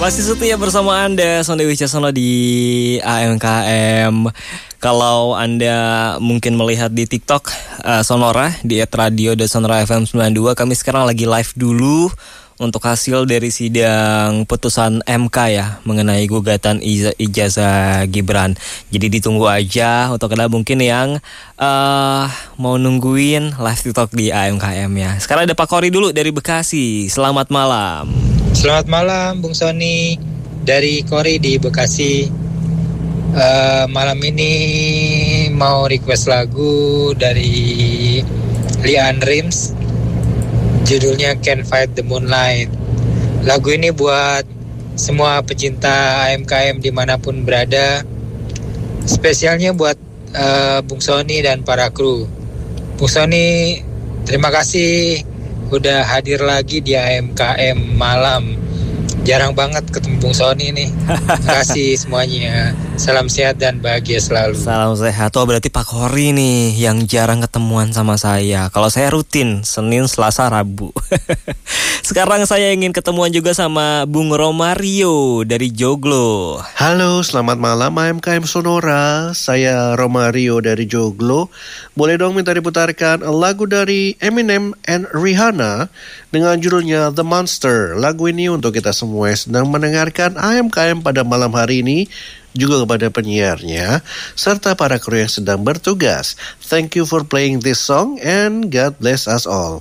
Masih setia bersama Anda, Sonde Wicaksono di AMKM. Kalau Anda mungkin melihat di TikTok Sonora di @radio.sonora_fm92, kami sekarang lagi live dulu untuk hasil dari sidang putusan MK ya mengenai gugatan ijazah Gibran. Jadi ditunggu aja untuk Anda mungkin yang mau nungguin live TikTok di AMKM ya. Sekarang ada Pak Kori dulu dari Bekasi. Selamat malam. Selamat malam Bung Sony, dari Kori di Bekasi. Malam ini mau request lagu dari Lian Rims, judulnya Can't Fight the Moonlight. Lagu ini buat semua pecinta AMKM dimanapun berada, spesialnya buat Bung Sony dan para kru. Bung Sony, terima kasih udah hadir lagi di AMKM malam. Jarang banget ketemu Bung Sony nih. Terima kasih semuanya. Salam sehat dan bahagia selalu. Salam sehat. Oh, berarti Pak Kori nih yang jarang ketemuan sama saya. Kalau saya rutin Senin, Selasa, Rabu. Sekarang saya ingin ketemuan juga sama Bung Romario dari Joglo. Halo, selamat malam AMKM Sonora. Saya Romario dari Joglo. Boleh dong minta diputarkan lagu dari Eminem and Rihanna dengan judulnya The Monster. Lagu ini untuk kita semua yang sedang mendengarkan AMKM pada malam hari ini, juga kepada penyiarnya, serta para kru yang sedang bertugas. Thank you for playing this song and God bless us all.